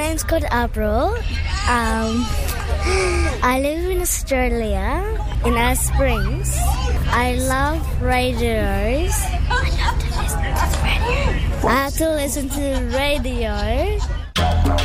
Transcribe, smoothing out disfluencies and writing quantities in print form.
name's called April. I live in Australia, in Alice Springs. I love radios. I have to listen to the radio.